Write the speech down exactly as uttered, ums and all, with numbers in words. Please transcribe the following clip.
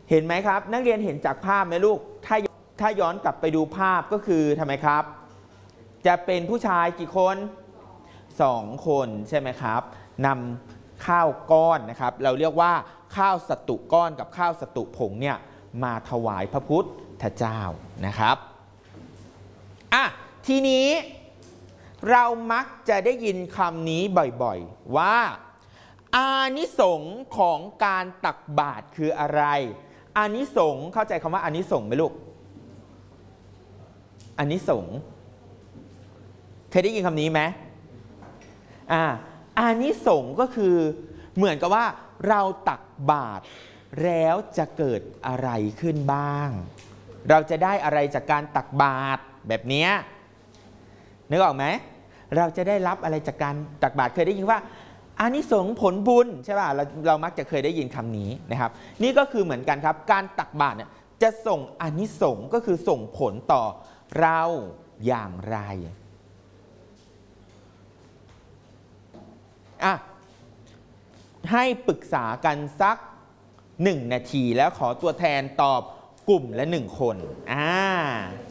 เห็นไหมครับนักเรียนเห็นจากภาพไหมลูกถ้าถ้าย้อนกลับไปดูภาพก็คือทำไมครับจะเป็นผู้ชายกี่คนสองคนใช่ไหมครับนำข้าวก้อนนะครับเราเรียกว่าข้าวสตุก้อนกับข้าวสตุผงเนี่ยมาถวายพระพุทธเจ้านะครับอ่ะทีนี้เรามักจะได้ยินคำนี้บ่อยๆว่าอานิสงส์ของการตักบาตรคืออะไรอานิสงส์เข้าใจคำว่าอานิสงส์ไหมลูกอานิสงส์เคยได้ยินคำนี้ไหมอ่าอานิสงส์ก็คือเหมือนกับว่าเราตักบาตรแล้วจะเกิดอะไรขึ้นบ้างเราจะได้อะไรจากการตักบาตรแบบนี้นึกออกไหมเราจะได้รับอะไรจากการตักบาตรเคยได้ยินว่าอานิสงส์ผลบุญใช่ป่ะเราเรามักจะเคยได้ยินคำนี้นะครับนี่ก็คือเหมือนกันครับการตักบาตรเนี่ยจะส่งอานิสงส์ก็คือส่งผลต่อเราอย่างไรอ่ะให้ปรึกษากันสักหนึ่งนาทีแล้วขอตัวแทนตอบกลุ่มละหนึ่งคนอ่า